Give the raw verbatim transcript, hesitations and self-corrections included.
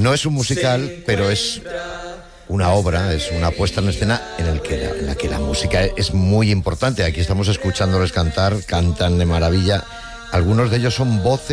No es un musical, pero es una obra, es una puesta en escena en, el que la, en la que la música es muy importante. Aquí estamos escuchándoles cantar, cantan de maravilla. Algunos de ellos son voces